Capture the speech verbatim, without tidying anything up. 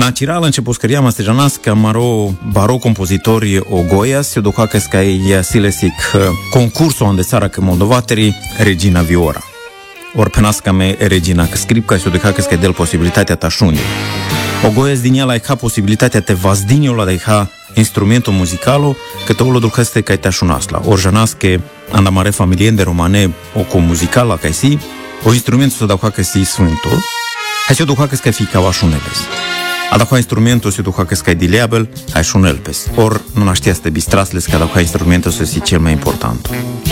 Natural început skëria Stežanas Kamaro baro kompozitori o goja si dohaka skaj silesik konkurso ande Sara ke Moldovateri Regina Viora. Or penaskame Regina ke skripka si dohaka skaj del posibilitatea ta šunje. O goja din ela iha posibilitatea te vazdinjola da iha instrumento muzikalo ke to ulo dulkaste kaj ta šunasla. Or žanaske andamare familiende romane oko muzikala kaj si o instrumento se dohaka si svunto. Hai se dohaka skaj fika va šunelez. A dacă instrumentul se duha că e dileabil, hai șunel pes. Or, nu naștia să te bistrasles că dacă instrumentul să fie cel mai important.